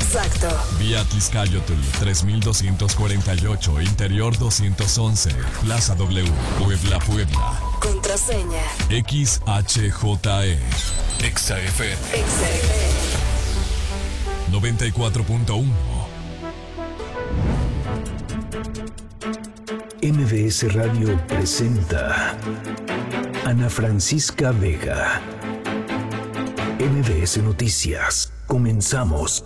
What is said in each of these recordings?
Exacto. Vía Tizcayotl 3248, Interior 211, Plaza W, Puebla, Puebla. Contraseña. XHJE. XFM. XFM. 94.1. MBS Radio presenta Ana Francisca Vega. MBS Noticias. Comenzamos.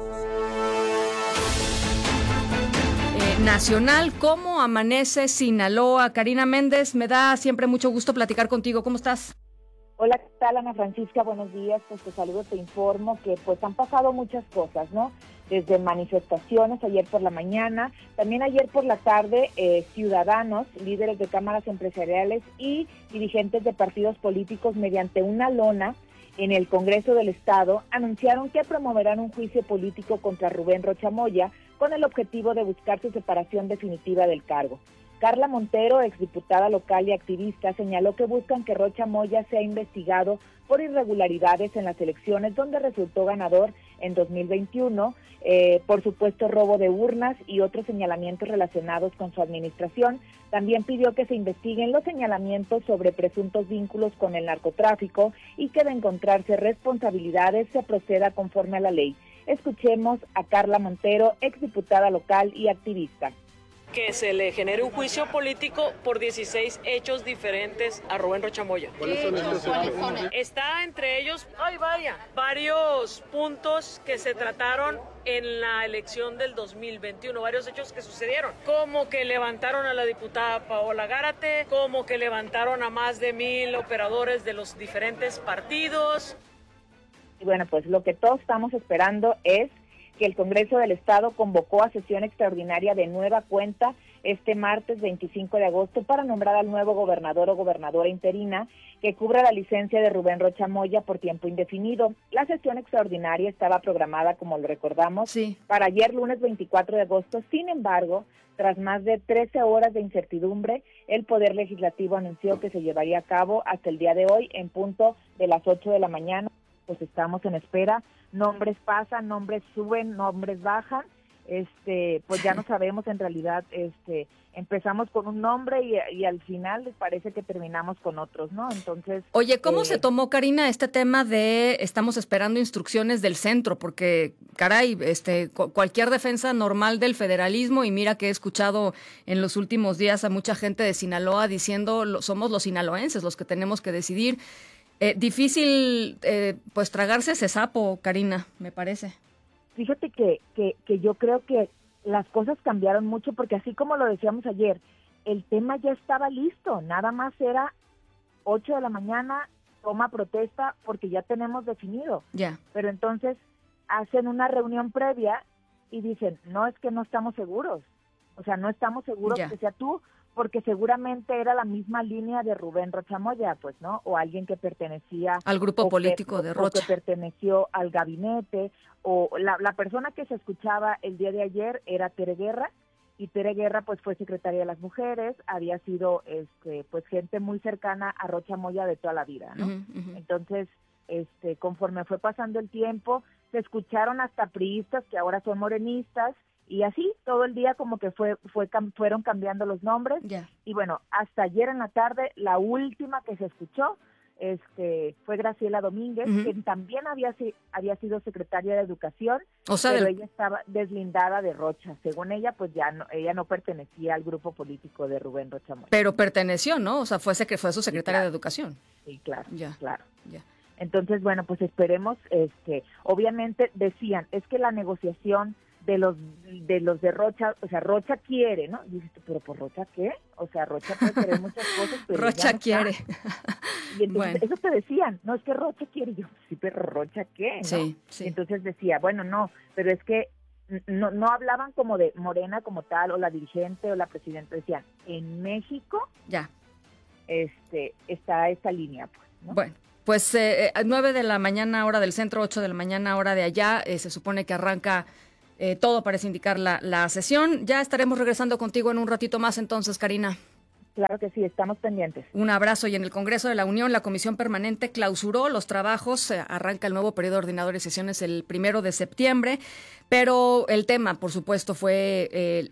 Nacional, ¿cómo amanece Sinaloa? Karina Méndez, me da siempre mucho gusto platicar contigo. ¿Cómo estás? Hola, ¿qué tal, Ana Francisca? Buenos días. Pues te saludo, te informo que pues han pasado muchas cosas, ¿no? Desde manifestaciones ayer por la mañana, también ayer por la tarde, ciudadanos, líderes de cámaras empresariales y dirigentes de partidos políticos mediante una lona en el Congreso del Estado anunciaron que promoverán un juicio político contra Rubén Rocha Moya con el objetivo de buscar su separación definitiva del cargo. Carla Montero, exdiputada local y activista, señaló que buscan que Rocha Moya sea investigado por irregularidades en las elecciones donde resultó ganador en 2021, por supuesto robo de urnas y otros señalamientos relacionados con su administración. También pidió que se investiguen los señalamientos sobre presuntos vínculos con el narcotráfico y que de encontrarse responsabilidades se proceda conforme a la ley. Escuchemos a Carla Montero, exdiputada local y activista. Que se le genere un juicio político por 16 hechos diferentes a Rubén Rocha Moya. ¿Cuáles son estos hechos? Está entre ellos, varios puntos que se trataron en la elección del 2021, varios hechos que sucedieron, como que levantaron a la diputada Paola Gárate, como que levantaron a más de 1,000 operadores de los diferentes partidos. Y bueno, pues lo que todos estamos esperando es que el Congreso del Estado convocó a sesión extraordinaria de nueva cuenta este martes 25 de agosto para nombrar al nuevo gobernador o gobernadora interina que cubra la licencia de Rubén Rocha Moya por tiempo indefinido. La sesión extraordinaria estaba programada, como lo recordamos, para ayer lunes 24 de agosto. Sin embargo, tras más de 13 horas de incertidumbre, el Poder Legislativo anunció que se llevaría a cabo hasta el día de hoy en punto de las 8 de la mañana. Pues estamos en espera, nombres pasan, nombres suben, nombres bajan, pues ya no sabemos en realidad, empezamos con un nombre y al final parece que terminamos con otros, ¿no? Entonces... Oye, ¿cómo se tomó, Karina, este tema de estamos esperando instrucciones del centro? Porque, caray, cualquier defensa normal del federalismo, y mira que he escuchado en los últimos días a mucha gente de Sinaloa diciendo, somos los sinaloenses los que tenemos que decidir. Difícil, pues, tragarse ese sapo, Karina, me parece. Fíjate que yo creo que las cosas cambiaron mucho porque así como lo decíamos ayer, el tema ya estaba listo, nada más era 8 de la mañana, toma protesta porque ya tenemos definido. Ya. Pero entonces hacen una reunión previa y dicen, no, es que no estamos seguros. O sea, no estamos seguros que sea tú, porque seguramente era la misma línea de Rubén Rocha Moya, pues, ¿no? O alguien que pertenecía... al grupo político de Rocha. O que perteneció al gabinete, o la persona que se escuchaba el día de ayer era Tere Guerra, y Tere Guerra, pues, fue secretaria de las mujeres, había sido, pues, gente muy cercana a Rocha Moya de toda la vida, ¿no? Entonces, conforme fue pasando el tiempo, se escucharon hasta priistas que ahora son morenistas, y así todo el día como que fueron cambiando los nombres. Y bueno, hasta ayer en la tarde la última que se escuchó fue Graciela Domínguez, quien también había sido secretaria de Educación, pero ella estaba deslindada de Rocha. Según ella, pues ella no pertenecía al grupo político de Rubén Rocha Moya. Pero perteneció, ¿no? O sea, fue su secretaria de Educación. Sí, claro, claro. Ya. Entonces, bueno, pues esperemos, obviamente decían, es que la negociación de los de Rocha, o sea, Rocha quiere, ¿no? Y dices, pero ¿por Rocha qué? O sea, Rocha puede querer muchas cosas, pero Rocha no quiere. Y entonces, eso te decían, no, es que Rocha quiere. Y yo, sí, pero ¿Rocha qué? ¿No? Sí. Y entonces decía, bueno, no, pero es que no hablaban como de Morena como tal, o la dirigente, o la presidenta, decían, en México está esta línea, pues, ¿no? Bueno. Pues 9 de la mañana hora del centro, 8 de la mañana hora de allá, se supone que arranca, todo parece indicar la sesión. Ya estaremos regresando contigo en un ratito más entonces, Karina. Claro que sí, estamos pendientes. Un abrazo. Y en el Congreso de la Unión, la Comisión Permanente clausuró los trabajos. Arranca el nuevo periodo de ordinario de sesiones el 1 de septiembre. Pero el tema, por supuesto, fue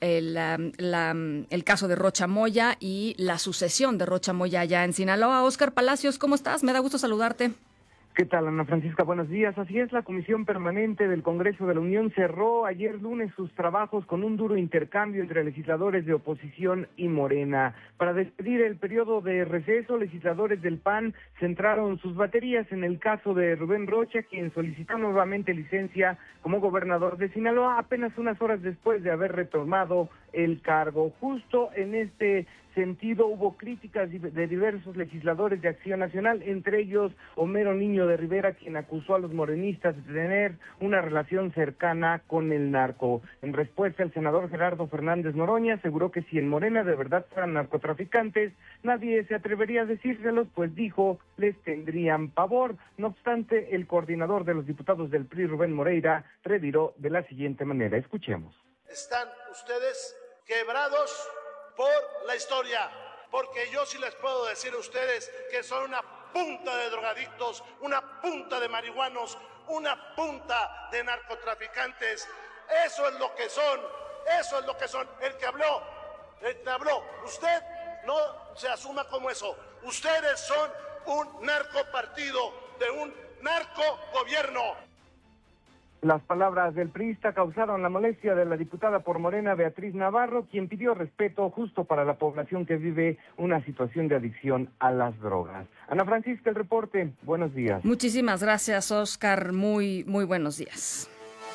el caso de Rocha Moya y la sucesión de Rocha Moya allá en Sinaloa. Óscar Palacios, ¿cómo estás? Me da gusto saludarte. ¿Qué tal, Ana Francisca? Buenos días. Así es, la Comisión Permanente del Congreso de la Unión cerró ayer lunes sus trabajos con un duro intercambio entre legisladores de oposición y Morena. Para despedir el periodo de receso, legisladores del PAN centraron sus baterías en el caso de Rubén Rocha, quien solicitó nuevamente licencia como gobernador de Sinaloa apenas unas horas después de haber retomado el cargo. Justo en este sentido hubo críticas de diversos legisladores de Acción Nacional, entre ellos Homero Niño de Rivera, quien acusó a los morenistas de tener una relación cercana con el narco. En respuesta, el senador Gerardo Fernández Noroña aseguró que si en Morena de verdad fueran narcotraficantes, nadie se atrevería a decírselos, pues dijo, les tendrían pavor. No obstante, el coordinador de los diputados del PRI, Rubén Moreira, reviró de la siguiente manera. Escuchemos. Están ustedes quebrados por la historia, porque yo sí les puedo decir a ustedes que son una punta de drogadictos, una punta de marihuanos, una punta de narcotraficantes. Eso es lo que son, eso es lo que son. El que habló, usted no se asuma como eso. Ustedes son un narcopartido de un narcogobierno. Las palabras del priista causaron la molestia de la diputada por Morena, Beatriz Navarro, quien pidió respeto justo para la población que vive una situación de adicción a las drogas. Ana Francisca, el reporte. Buenos días. Muchísimas gracias, Óscar. Muy buenos días.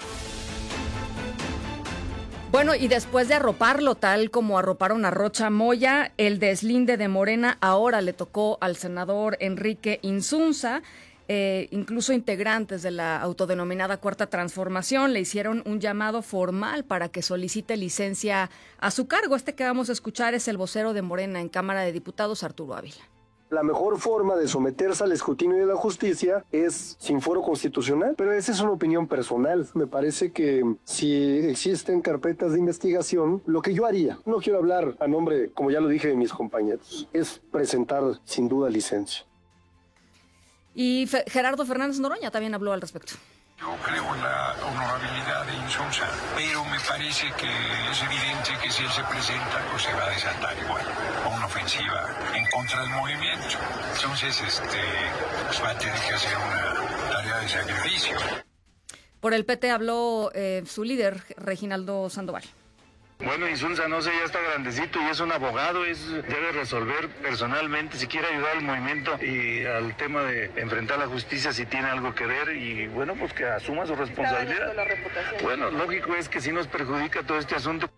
Bueno, y después de arroparlo tal como arroparon a Rocha Moya, el deslinde de Morena ahora le tocó al senador Enrique Insunza. Incluso integrantes de la autodenominada Cuarta Transformación le hicieron un llamado formal para que solicite licencia a su cargo. Este que vamos a escuchar es el vocero de Morena en Cámara de Diputados, Arturo Ávila. La mejor forma de someterse al escrutinio de la justicia es sin foro constitucional, pero esa es una opinión personal. Me parece que si existen carpetas de investigación, lo que yo haría, no quiero hablar a nombre, como ya lo dije, de mis compañeros, es presentar sin duda licencia. Y Gerardo Fernández Noroña también habló al respecto. Yo creo en la honorabilidad de Insunza, pero me parece que es evidente que si él se presenta, pues se va a desatar igual una ofensiva en contra del movimiento. Entonces, pues va a tener que hacer una tarea de sacrificio. Por el PT habló su líder, Reginaldo Sandoval. Bueno, Insunza, no sé, ya está grandecito y es un abogado, debe resolver personalmente si quiere ayudar al movimiento y al tema de enfrentar la justicia si tiene algo que ver y bueno, pues que asuma su responsabilidad. Bueno, lógico es que sí nos perjudica todo este asunto.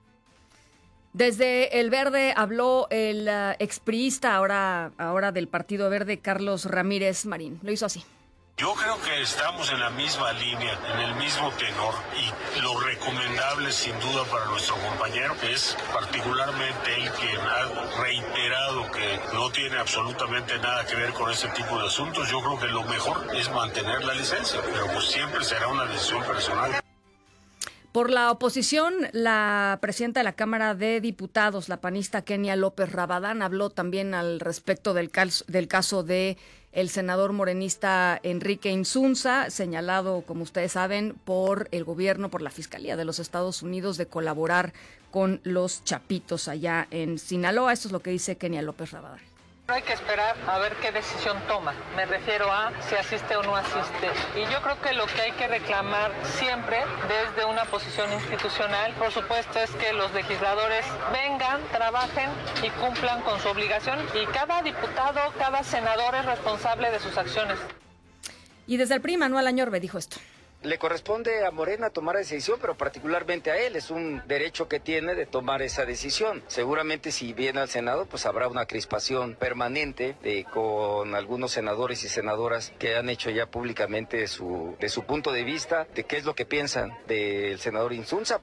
Desde el Verde habló el expriista ahora del Partido Verde, Carlos Ramírez Marín. Lo hizo así. Yo creo que estamos en la misma línea, en el mismo tenor, y lo recomendable sin duda para nuestro compañero es particularmente él, quien ha reiterado que no tiene absolutamente nada que ver con este tipo de asuntos. Yo creo que lo mejor es mantener la licencia, pero pues siempre será una decisión personal. Por la oposición, la presidenta de la Cámara de Diputados, la panista Kenia López Rabadán, habló también al respecto del caso de el senador morenista Enrique Insunza, señalado, como ustedes saben, por el gobierno, por la Fiscalía de los Estados Unidos, de colaborar con los chapitos allá en Sinaloa. Esto es lo que dice Kenia López Rabadán. Hay que esperar a ver qué decisión toma. Me refiero a si asiste o no asiste. Y yo creo que lo que hay que reclamar siempre desde una posición institucional, por supuesto, es que los legisladores vengan, trabajen y cumplan con su obligación. Y cada diputado, cada senador es responsable de sus acciones. Y desde el PRI, Manuel Añorbe dijo esto. Le corresponde a Morena tomar esa decisión, pero particularmente a él. Es un derecho que tiene de tomar esa decisión. Seguramente si viene al Senado, pues habrá una crispación permanente con algunos senadores y senadoras que han hecho ya públicamente de su punto de vista, de qué es lo que piensan del senador Insunza.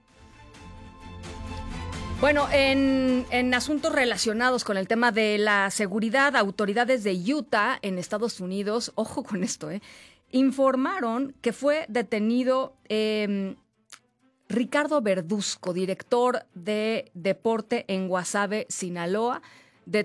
Bueno, en asuntos relacionados con el tema de la seguridad, autoridades de Utah en Estados Unidos, ojo con esto, informaron que fue detenido Ricardo Verduzco, director de deporte en Guasave, Sinaloa,